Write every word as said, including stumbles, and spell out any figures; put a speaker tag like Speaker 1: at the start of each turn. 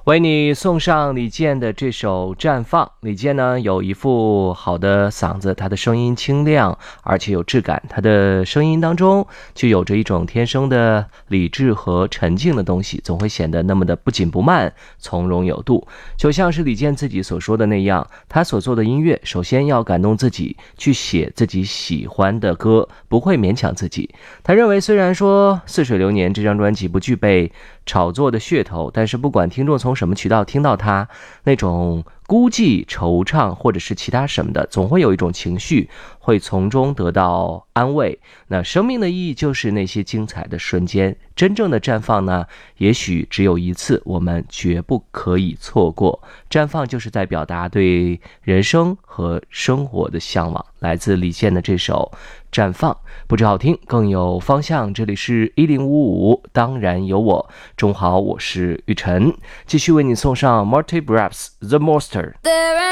Speaker 1: 为你送上李健的这首《绽放》。李健呢有一副好的嗓子，他的声音清亮而且有质感，他的声音当中就有着一种天生的理智和沉静的东西，总会显得那么的不紧不慢，从容有度。就像是李健自己所说的那样，他所做的音乐首先要感动自己，去写自己喜欢的歌，不会勉强自己。他认为虽然说《似水流年》这张专辑不具备炒作的噱头，但是不管听众从什么渠道听到它，那种孤寂、惆怅或者是其他什么的，总会有一种情绪会从中得到安慰。那生命的意义就是那些精彩的瞬间，真正的绽放呢，也许只有一次，我们绝不可以错过。绽放就是在表达对人生和生活的向往。来自李健的这首绽放，不止好听，更有方向。这里是一零五五，当然有我。中午好，我是玉晨，继续为你送上 Marty Brapps The Monster。